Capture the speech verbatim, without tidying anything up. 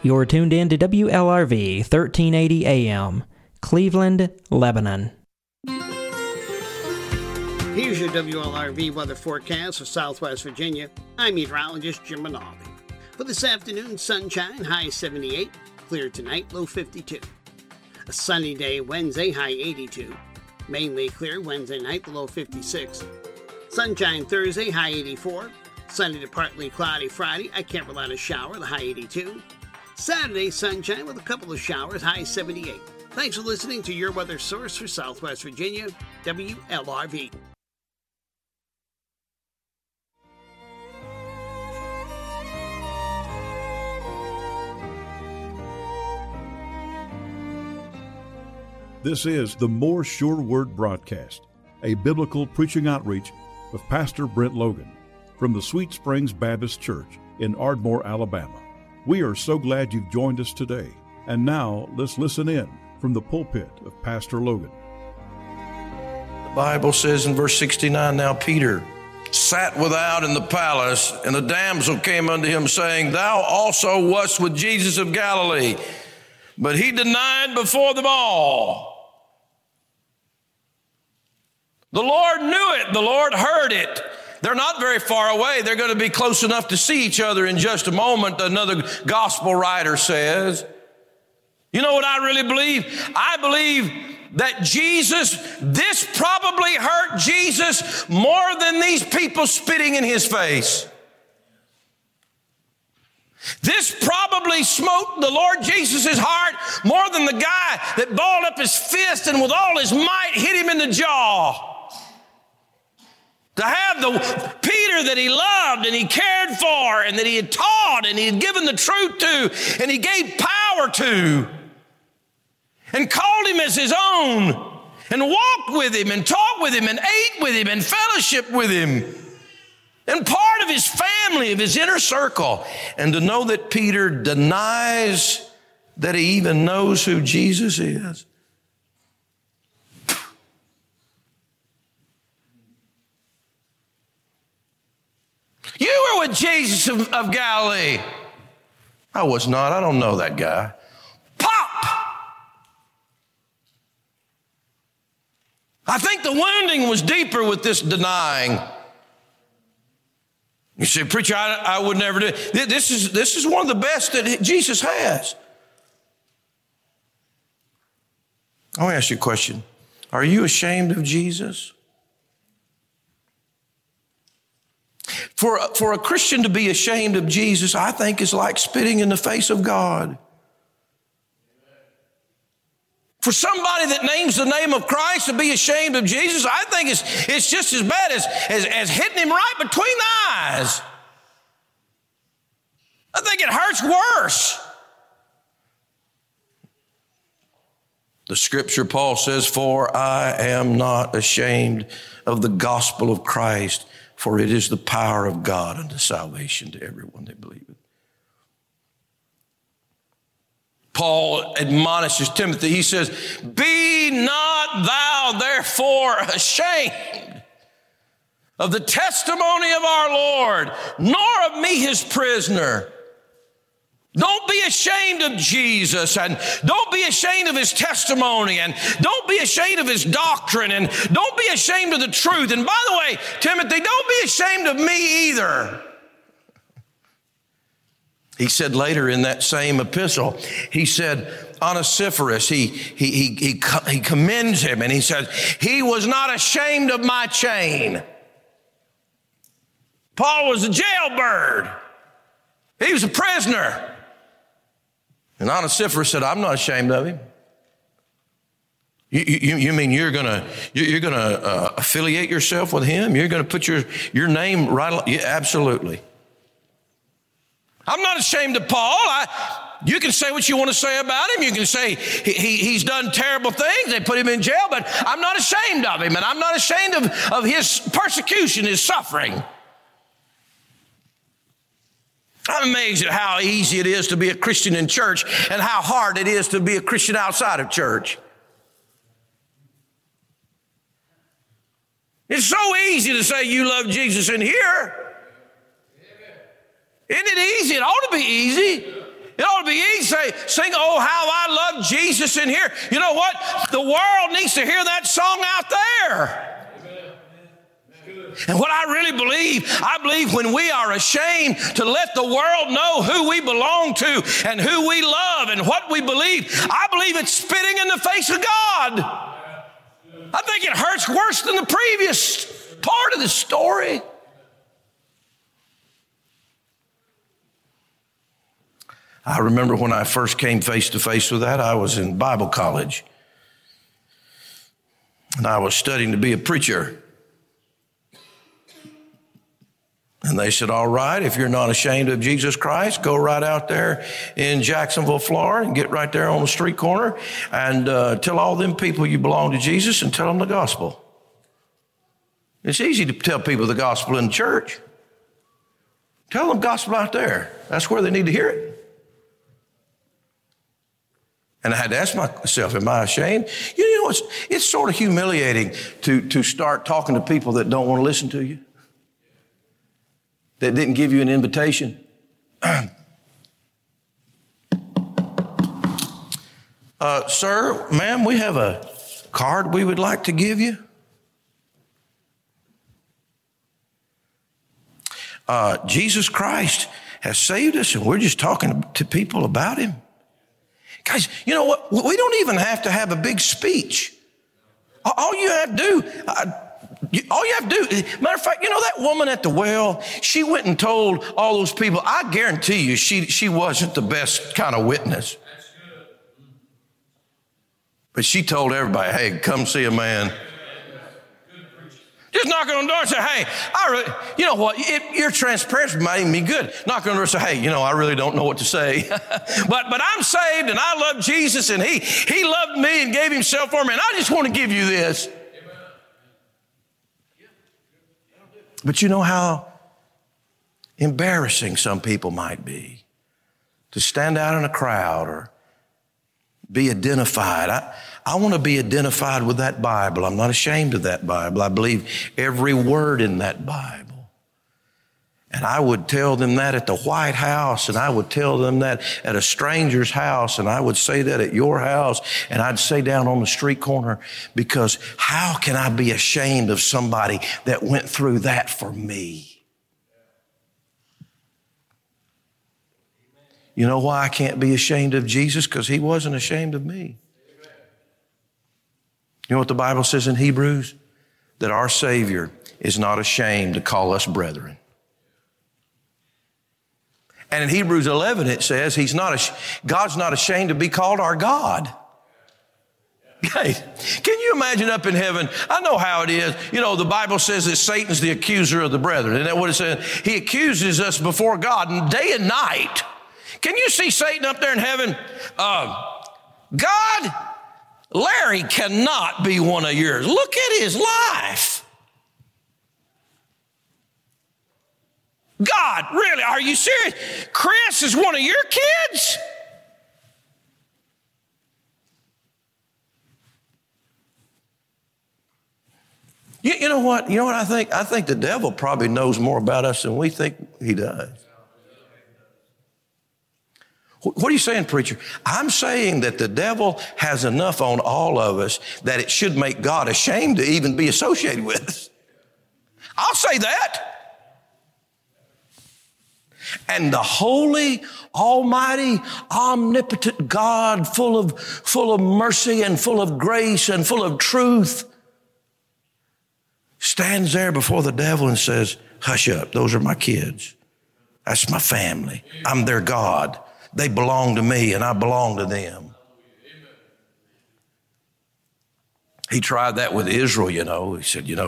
You're tuned in to W L R V thirteen eighty A M, Cleveland, Lebanon. Here's your W L R V weather forecast for Southwest Virginia. I'm meteorologist Jim Rinaldi. For this afternoon, sunshine, high seventy-eight, clear tonight, low fifty-two. A sunny day Wednesday, high eighty-two. Mainly clear Wednesday night, the low fifty-six. Sunshine Thursday, high eighty-four. Sunny to partly cloudy Friday, I can't rule out a shower, the high eighty-two. Saturday, sunshine with a couple of showers, high seventy-eight. Thanks for listening to your weather source for Southwest Virginia, W L R V. This is the More Sure Word broadcast, a biblical preaching outreach with Pastor Brent Logan from the Sweet Springs Baptist Church in Ardmore, Alabama. We are so glad you've joined us today. And now let's listen in from the pulpit of Pastor Logan. The Bible says in verse sixty-nine, now Peter sat without in the palace, and the damsel came unto him, saying, Thou also wast with Jesus of Galilee. But he denied before them all. The Lord knew it. The Lord heard it. They're not very far away. They're going to be close enough to see each other in just a moment, another gospel writer says. You know what I really believe? I believe that Jesus, this probably hurt Jesus more than these people spitting in his face. This probably smote the Lord Jesus' heart more than the guy that balled up his fist and with all his might hit him in the jaw. To have the Peter that he loved and he cared for and that he had taught and he had given the truth to and he gave power to and called him as his own and walked with him and talked with him and ate with him and fellowshiped with him and part of his family, of his inner circle. And to know that Peter denies that he even knows who Jesus is. You were with Jesus of, of Galilee. I was not. I don't know that guy. Pop! I think the wounding was deeper with this denying. You say, preacher, I, I would never do it. This is, this is one of the best that Jesus has. I want to ask you a question. Are you ashamed of Jesus? For, for a Christian to be ashamed of Jesus, I think is like spitting in the face of God. For somebody that names the name of Christ to be ashamed of Jesus, I think it's, it's just as bad as, as, as hitting him right between the eyes. I think it hurts worse. The scripture, Paul says, for I am not ashamed of the gospel of Christ, for it is the power of God unto salvation to everyone that believeth. Paul admonishes Timothy. He says, be not thou therefore ashamed of the testimony of our Lord, nor of me his prisoner. Don't be ashamed of Jesus, and don't be ashamed of his testimony, and don't be ashamed of his doctrine, and don't be ashamed of the truth. And by the way, Timothy, don't be ashamed of me either. He said later in that same epistle, he said, Onesiphorus, he, he, he, he, he commends him, and he says, he was not ashamed of my chain. Paul was a jailbird. He was a prisoner. And Onesiphorus said, I'm not ashamed of him. You, you, you mean you're going to you're going to uh, affiliate yourself with him? You're going to put your, your name right along? Yeah, absolutely. I'm not ashamed of Paul. I, you can say what you want to say about him. You can say he, he, he's done terrible things. They put him in jail, but I'm not ashamed of him. And I'm not ashamed of, of his persecution, his suffering. I'm amazed at how easy it is to be a Christian in church and how hard it is to be a Christian outside of church. It's so easy to say you love Jesus in here. Isn't it easy? It ought to be easy. It ought to be easy to say, sing, oh, how I love Jesus in here. You know what? The world needs to hear that song out there. And what I really believe, I believe when we are ashamed to let the world know who we belong to and who we love and what we believe, I believe it's spitting in the face of God. I think it hurts worse than the previous part of the story. I remember when I first came face to face with that, I was in Bible college. And I was studying to be a preacher. And they said, all right, if you're not ashamed of Jesus Christ, go right out there in Jacksonville, Florida, and get right there on the street corner and uh, tell all them people you belong to Jesus and tell them the gospel. It's easy to tell people the gospel in church. Tell them gospel out there. That's where they need to hear it. And I had to ask myself, am I ashamed? You know, it's, it's sort of humiliating to, to start talking to people that don't want to listen to you, that didn't give you an invitation. uh, sir, ma'am, we have a card we would like to give you. Uh, Jesus Christ has saved us, and we're just talking to people about him. Guys, you know what? We don't even have to have a big speech. All you have to do, uh, all you have to do, matter of fact, you know that woman at the well, she went and told all those people, I guarantee you she, she wasn't the best kind of witness. But she told everybody, hey, come see a man. Just knock on the door and say, hey, I really, you know what, it, your transparency made me good. Knock on the door and say, hey, you know, I really don't know what to say. but but I'm saved and I love Jesus and he, he loved me and gave himself for me. And I just want to give you this. But you know how embarrassing some people might be to stand out in a crowd or be identified. I, I want to be identified with that Bible. I'm not ashamed of that Bible. I believe every word in that Bible. And I would tell them that at the White House, and I would tell them that at a stranger's house, and I would say that at your house, and I'd say down on the street corner, because how can I be ashamed of somebody that went through that for me? You know why I can't be ashamed of Jesus? Because he wasn't ashamed of me. You know what the Bible says in Hebrews? That our Savior is not ashamed to call us brethren. And in Hebrews eleven it says he's not, God's not ashamed to be called our God. Hey, can you imagine up in heaven? I know how it is. You know, the Bible says that Satan's the accuser of the brethren. Isn't that what it says? He accuses us before God and day and night. Can you see Satan up there in heaven? Uh, God, Larry cannot be one of yours. Look at his life. God, really, are you serious? Chris is one of your kids? You, you know what? You know what I think? I think the devil probably knows more about us than we think he does. What are you saying, preacher? I'm saying that the devil has enough on all of us that it should make God ashamed to even be associated with us. I'll say that. And the holy, almighty, omnipotent God, full of, full of mercy and full of grace and full of truth, stands there before the devil and says, hush up, those are my kids. That's my family. I'm their God. They belong to me and I belong to them. He tried that with Israel, you know. He said, you know,